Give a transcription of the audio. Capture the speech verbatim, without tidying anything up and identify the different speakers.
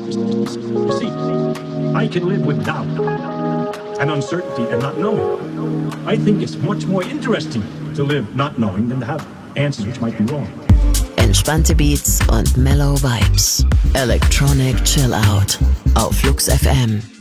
Speaker 1: You see, I can live with doubt and uncertainty and not knowing. I think it's much more interesting to live not knowing than to have answers which might be wrong.
Speaker 2: Entspannte Beats und Mellow Vibes. Electronic Chill Out auf Flux F M.